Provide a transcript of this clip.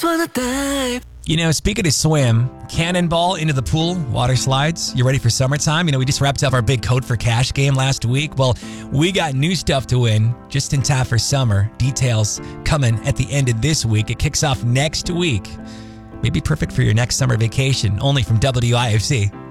wanna dive. You know, speaking of swim, cannonball into the pool, water slides. You ready for summertime? You know, we just wrapped up our big Code for Cash game last week. Well, we got new stuff to win just in time for summer. Details coming at the end of this week. It kicks off next week. Maybe perfect for your next summer vacation, only from WIFC.